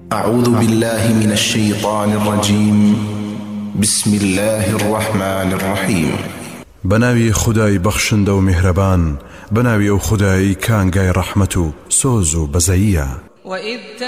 أعوذ بالله من الشيطان الرجيم. بسم الله الرحمن الرحيم. بناوي خداي بخشند و مهربان، بناوي او خداي كانغاي رحمتو سوزو بزايا.